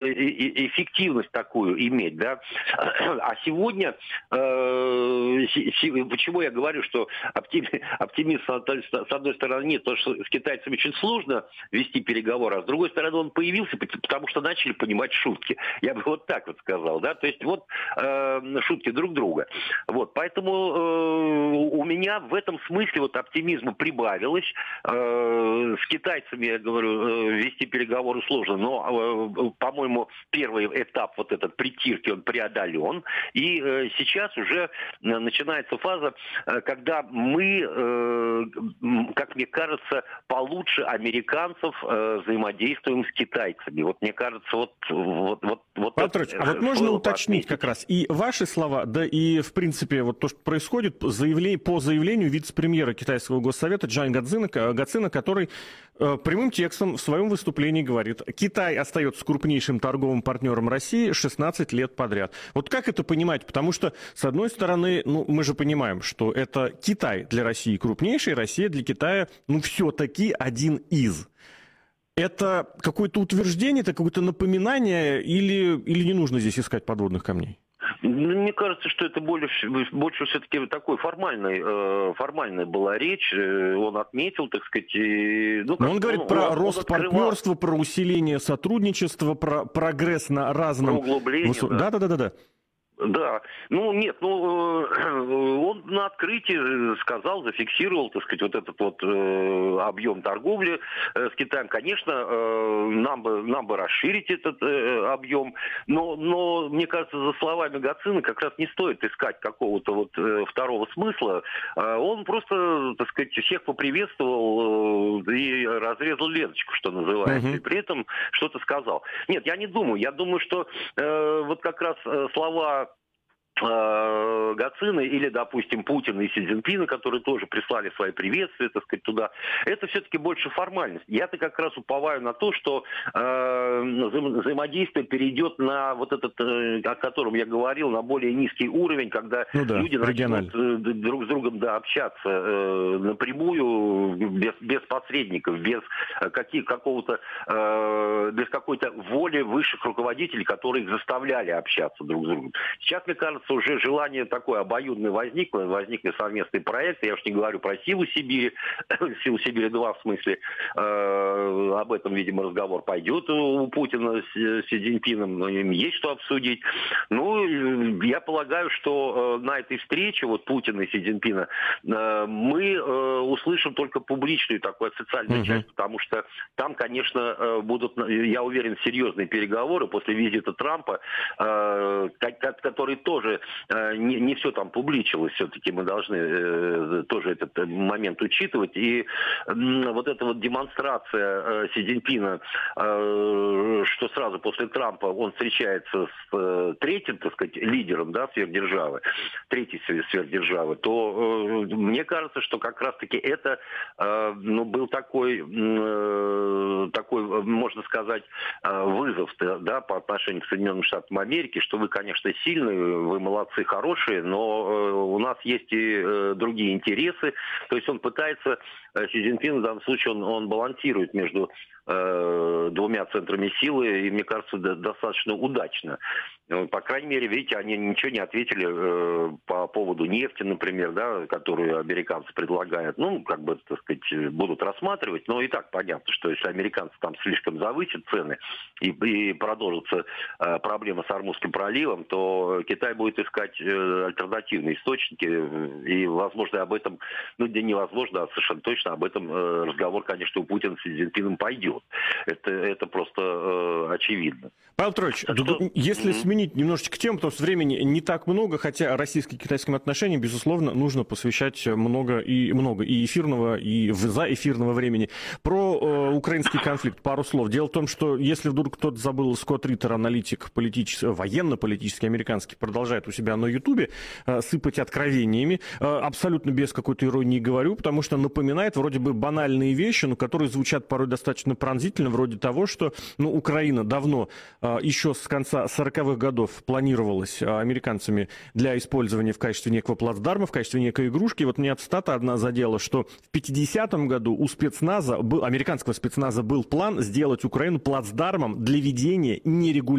эффективность такую иметь, да. А сегодня, почему я говорю, что оптимизм с одной стороны нет, потому что с китайцами очень сложно вести переговоры, а с другой стороны он появился, потому что начали понимать шутки. Я бы вот так вот сказал, да, то есть вот шутки друг друга. Вот, поэтому у меня в этом смысле вот оптимизма прибавилось. С китайцами, я говорю, вести переговоры сложно, но, по-моему, первый этап вот этот притирки, он преодолен. И сейчас уже начинается фаза, когда мы, как мне кажется, получше американцев взаимодействуем с китайцами. Вот мне кажется, вот Петрович, а вот можно уточнить как раз и ваши слова, да и, в принципе, вот то, что происходит, по заявлению вице-премьера Китайского госсовета Джан Гацина, который прямым текстом в своем выступлении говорит: Китай остается крупнейшим торговым партнером России 16 лет подряд. Вот как это понимать? Потому что, с одной стороны, ну, мы же понимаем, что это Китай для России крупнейший, Россия для Китая, ну, все-таки один из. Это какое-то утверждение, это какое-то напоминание или не нужно здесь искать подводных камней? Мне кажется, что это больше все-таки такой формальная была речь. Он отметил, так сказать... Но он говорит про рост партнерства, про усиление сотрудничества, про прогресс на разном... Про углубление, Да. Да, ну нет, он на открытии сказал, зафиксировал, так сказать, вот этот вот объем торговли с Китаем. Конечно, нам бы расширить этот объем, но мне кажется, за словами Гацина как раз не стоит искать какого-то вот второго смысла. Он просто, так сказать, всех поприветствовал и разрезал ленточку, что называется, и при этом что-то сказал. Нет, я не думаю. Я думаю, что вот как раз слова Гацина или, допустим, Путина и Си Цзиньпина, которые тоже прислали свои приветствия, так сказать, туда, это все-таки больше формальность. Я-то как раз уповаю на то, что взаимодействие перейдет на вот этот, о котором я говорил, на более низкий уровень, когда люди начнут друг с другом общаться напрямую, без посредников, без без какой-то воли высших руководителей, которые их заставляли общаться друг с другом. Сейчас, мне кажется, уже желание такое обоюдное возникли совместные проекты. Я уж не говорю про Силу Сибири, Силу Сибири-2 в смысле. Об этом, видимо, разговор пойдет у Путина с Си Цзиньпином. Им есть что обсудить. Ну, я полагаю, что на этой встрече вот Путина и Си Цзиньпина мы услышим только публичную такую официальную часть, потому что там, конечно, будут, я уверен, серьезные переговоры после визита Трампа, который тоже не все там публичилось, все-таки мы должны тоже этот момент учитывать. И вот эта вот демонстрация Си Цзиньпина, что сразу после Трампа он встречается с третьим, так сказать, лидером, да, сверхдержавы, третьей сверхдержавы, то мне кажется, что как раз-таки это был такой, можно сказать, вызов, да, по отношению к Соединенным Штатам Америки, что вы, конечно, сильные, вы молодцы, хорошие, но у нас есть и другие интересы. То есть он пытается, Си Цзиньпин в данном случае, он балансирует между двумя центрами силы, и, мне кажется, достаточно удачно. По крайней мере, видите, они ничего не ответили по поводу нефти, например, да, которую американцы предлагают. Ну, как бы, так сказать, будут рассматривать, но и так понятно, что если американцы там слишком завысят цены и продолжится проблема с Ормузским проливом, то Китай будет искать альтернативные источники, и, возможно, об этом, невозможно, а совершенно точно об этом разговор, конечно, у Путина с Си Цзиньпином пойдет. Это просто очевидно. Павел Петрович, если сменить немножечко тему, потому что времени не так много, хотя российско-китайским отношениям, безусловно, нужно посвящать много и эфирного, и заэфирного времени. Про украинский конфликт пару слов. Дело в том, что если вдруг кто-то забыл, Скотт Риттер, аналитик военно-политический американский, продолжает у себя на Ютубе сыпать откровениями, абсолютно без какой-то иронии говорю, потому что напоминает вроде бы банальные вещи, но которые звучат порой достаточно пронзительно, вроде того, что Украина давно, еще с конца 40-х годов, планировалась американцами для использования в качестве некого плацдарма, в качестве некой игрушки. Вот мне цитата одна задела, что в 50-м году у американского спецназа был план сделать Украину плацдармом для ведения нерегулярных